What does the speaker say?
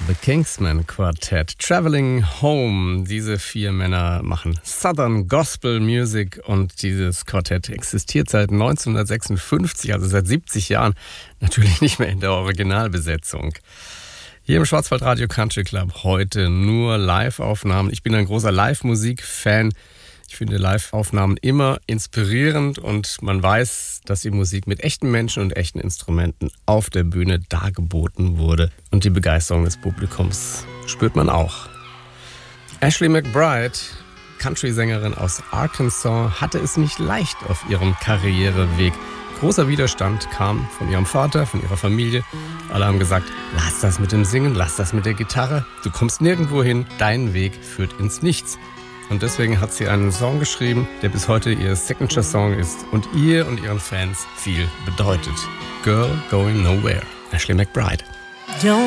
The Kingsmen Quartet, Traveling Home. Diese 4 Männer machen Southern Gospel Music und dieses Quartett existiert seit 1956, also seit 70 Jahren. Natürlich nicht mehr in der Originalbesetzung. Hier im Schwarzwaldradio Country Club heute nur Live-Aufnahmen. Ich bin ein großer Live-Musik-Fan. Ich finde Live-Aufnahmen immer inspirierend und man weiß, dass die Musik mit echten Menschen und echten Instrumenten auf der Bühne dargeboten wurde. Und die Begeisterung des Publikums spürt man auch. Ashley McBryde, Country-Sängerin aus Arkansas, hatte es nicht leicht auf ihrem Karriereweg. Großer Widerstand kam von ihrem Vater, von ihrer Familie. Alle haben gesagt, lass das mit dem Singen, lass das mit der Gitarre. Du kommst nirgendwo hin, dein Weg führt ins Nichts. Und deswegen hat sie einen Song geschrieben, der bis heute ihr Signature-Song ist und ihr und ihren Fans viel bedeutet. Girl Going Nowhere, Ashley McBryde.